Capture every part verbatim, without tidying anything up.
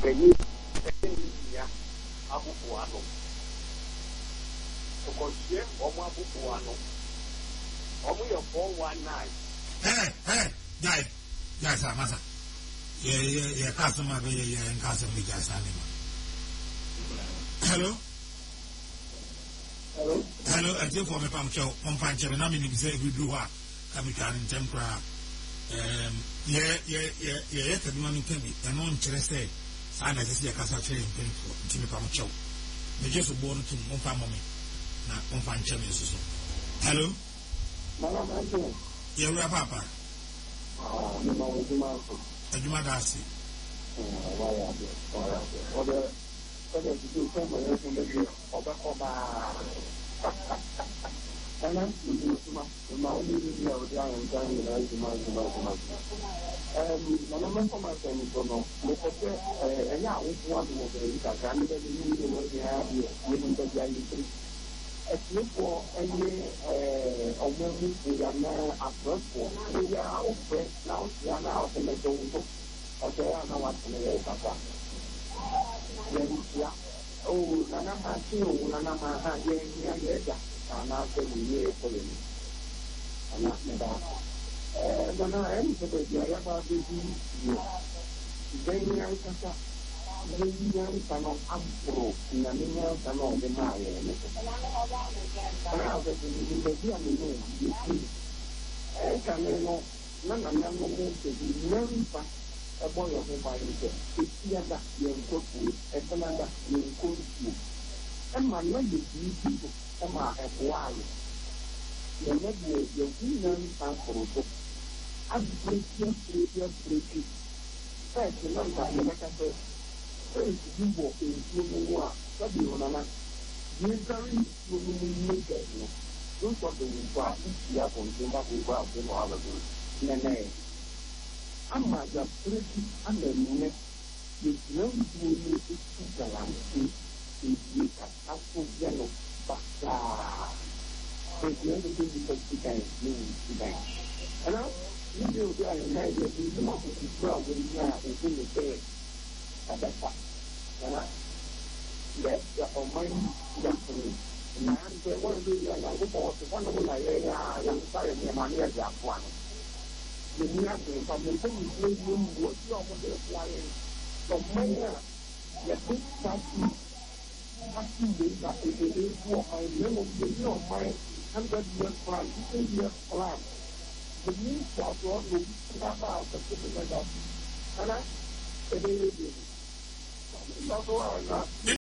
penny, penny, Abu Puano. To consider Omabu Puano. Omu your four one nine. Hey, hey, guy, guys, Massa. Yeah, yeah, yeah, customer, yeah, and customer, guys, hello. Hello. Hello, I think for me, Pam Chow, on Pancho, and I mean, if you do what, come can in tempera. Um, yeah, yeah, yeah, yeah, the money can be, and on Chelsea, sign as a Casa train for Jimmy Pam Chow. They just born to one family. Now, on Pancho is so. Hello. Yeah, we are Papa. Oh, no, no, no, and you might ask it. Oh, the other to do something in the year of a and I'm to do my only video of the iron time in the month of the month. Um, my number for my family, so no, look at it, and now it's one of the candidate in the world they have within the January. As look for any of them who are now at work for, we are out now, we are now in the door. Okay, I know what's in the papa. Yeah. Oh, Nana Matthew, Nana Maha, yeah, and I'll tell you, I'm not about. When I am for the Jaya about the then I can say, then I cannot upgrow in the middle of the Maya. And I'll get the dear me, you see. I can know, none of them will be known. A boy of a body, it's here that you're cooking, a banana, you're cooking. And my lady, you people, come out at why. You're not your women and for a book. I'm breaking, breaking, breaking. First, you know, like I said, first, you walk in, you walk, what do you want to you carry, you will make it. Don't talk to me, but you have on the back of the world, in a name. I'm not just pretty and the minute with no doing it to the landscape. If you can have yellow, but the other thing because you can do today. And now, you do the idea that you don't have to grow when you are in the bed at that time. And I, yes, you're on my destiny. And I'm the one who is like the boss, the one who I am sorry, my money is that one. The nothing from the thing is room what you are going to fly in. So, Maya, the big party, party days that it is for my little baby of my hundred year plan, fifty year plan. The new start will be about the people like that. And I said, it is. That's all I'm not.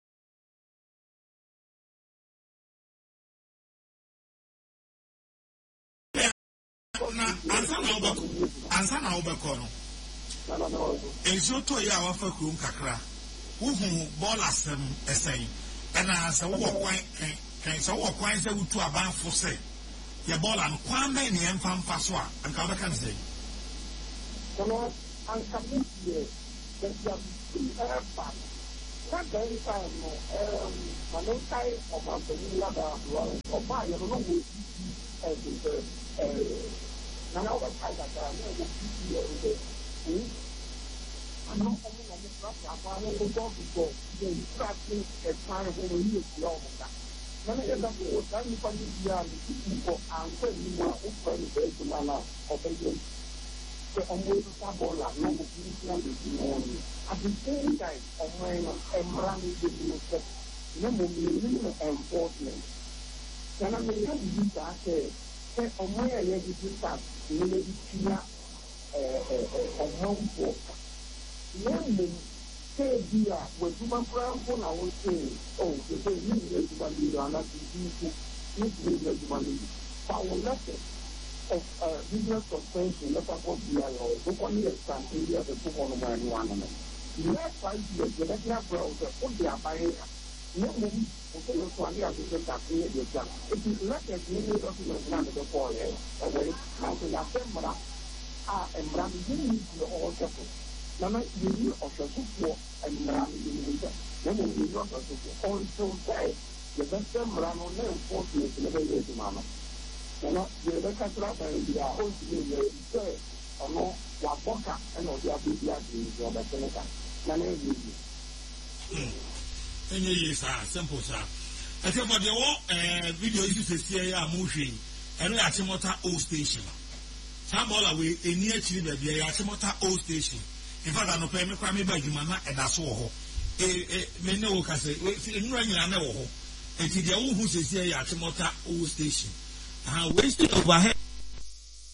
Ansa na obekọ no enso to ya wa fa kurom kakra wo hu ball asem esen na se wo kwan kan se wo kwan se wutu abanfo se ye ball an kwan na ne emfa mfa so a anka obeka ne se kono an kamu ye the the pa na very fine no um mano kai o ma be ni la da o ba ye no wo eh eh Nana over Tiger, I know you are there. I'm not coming on the truck. I want to go to go. They start me a time when you use the officer. None of them will tell me from the young people and tell you what open the bed to Nana or baby. So I'm going to stop all that. No, the morning. At the same time, I'm wearing a running with the no more enforcement. Can I make you that? On my way to start, you may be clear a home for. London, say, dear, when you my brown phone, I will say, oh, you say, you need to be done, not to be you need to be power letter of business suspension, let us go to your book on the stand, area of the book on the one on it. Last five years, the regular browser, put their buyer. No movie, okay, no one has to get that in your job. It is not as many documents under the four years, away, how to have them, but ah, and Bram, you need to all careful. Now, you need also support and Bram, you need to. No one is not a support. Also, say, the best time Bram on them fortunate in the way to Mama. Now, the other country, they are all to be there, or no, what Boca, and all the other people are doing, or the Seneca. na ne yie enye yie saa simple saa ɛsɛ fɔ deɛ wɔ ɛɛ video yi sisi yɛ a mo hwɛ yi ɛno yɛ Achimota old station saa bɔɔla wei eni akyiri baabi yɛ Achimota old station in fact anɔpɛ mi kora mi ba adwuma na ɛda so wɔ hɔ ee ee mɛ ne wo kasa nnura nyinaa na wɔ hɔ eti deɛ wohu sisi yɛ Achimota old station aha wasted overhead.